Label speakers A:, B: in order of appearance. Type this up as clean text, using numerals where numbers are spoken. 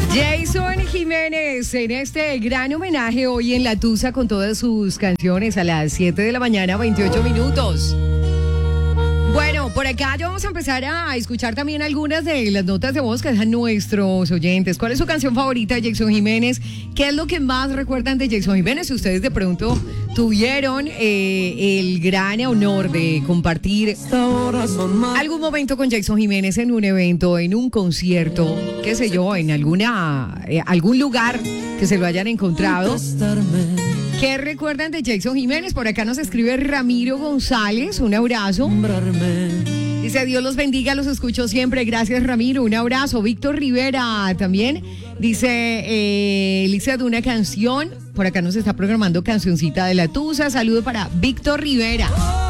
A: Jason Jiménez en este gran homenaje hoy en La Tusa con todas sus canciones a las 7 de la mañana, 28 minutos. Bueno, por acá ya vamos a empezar a escuchar también algunas de las notas de voz que dejan nuestros oyentes. ¿Cuál es su canción favorita de Jason Jiménez? ¿Qué es lo que más recuerdan de Jason Jiménez? Si ustedes de pronto tuvieron el gran honor de compartir algún momento con Jason Jiménez en un evento, en un concierto, qué sé yo, en algún lugar que se lo hayan encontrado. ¿Qué recuerdan de Jason Jiménez? Por acá nos escribe Ramiro González, un abrazo. Dice, Dios los bendiga, los escucho siempre. Gracias, Ramiro, un abrazo. Víctor Rivera también dice, Elisa, de una canción. Por acá nos está programando cancioncita de La Tusa. Saludo para Víctor Rivera.